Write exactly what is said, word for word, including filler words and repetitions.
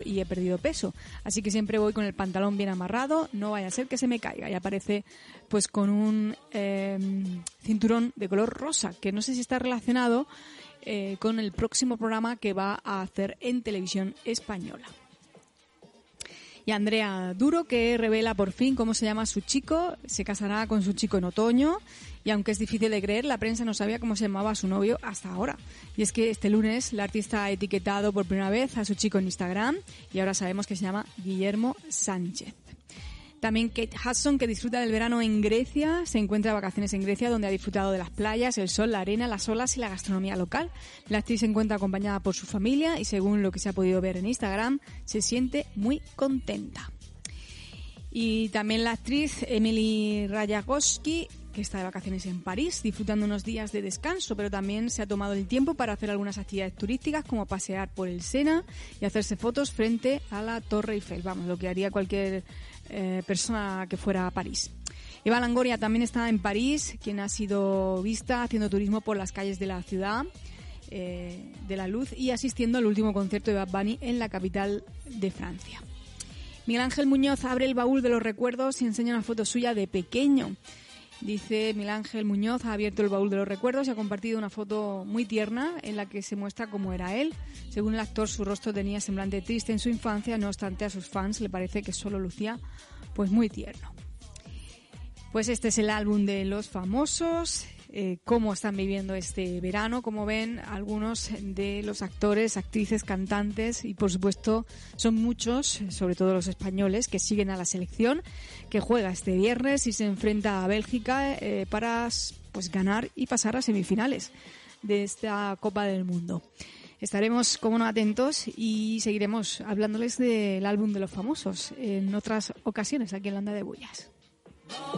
y he perdido peso. Así que siempre voy con el pantalón bien amarrado, no vaya a ser que se me caiga. Y aparece pues con un eh, cinturón de color rosa, que no sé si está relacionado eh, con el próximo programa que va a hacer en Televisión Española. Y Andrea Duro, que revela por fin cómo se llama su chico, se casará con su chico en otoño, y aunque es difícil de creer, la prensa no sabía cómo se llamaba su novio hasta ahora. Y es que este lunes la artista ha etiquetado por primera vez a su chico en Instagram, y ahora sabemos que se llama Guillermo Sánchez. También Kate Hudson, que disfruta del verano en Grecia, se encuentra de vacaciones en Grecia, donde ha disfrutado de las playas, el sol, la arena, las olas y la gastronomía local. La actriz se encuentra acompañada por su familia y, según lo que se ha podido ver en Instagram, se siente muy contenta. Y también la actriz Emily Ratajkowski, que está de vacaciones en París, disfrutando unos días de descanso, pero también se ha tomado el tiempo para hacer algunas actividades turísticas, como pasear por el Sena y hacerse fotos frente a la Torre Eiffel. Vamos, lo que haría cualquier eh, persona que fuera a París. Eva Longoria también está en París, quien ha sido vista haciendo turismo por las calles de la ciudad eh, de la luz y asistiendo al último concierto de Bad Bunny en la capital de Francia. Miguel Ángel Muñoz abre el baúl de los recuerdos y enseña una foto suya de pequeño. Dice Miguel Ángel Muñoz, ha abierto el baúl de los recuerdos y ha compartido una foto muy tierna en la que se muestra cómo era él. Según el actor, su rostro tenía semblante triste en su infancia, no obstante a sus fans le parece que solo lucía pues muy tierno. Pues este es el álbum de los famosos, eh, cómo están viviendo este verano, como ven algunos de los actores, actrices, cantantes y por supuesto son muchos, sobre todo los españoles, que siguen a la selección, que juega este viernes y se enfrenta a Bélgica eh, para pues ganar y pasar a semifinales de esta Copa del Mundo. Estaremos, como no, atentos y seguiremos hablándoles del álbum de los famosos en otras ocasiones aquí en la Onda de Bullas.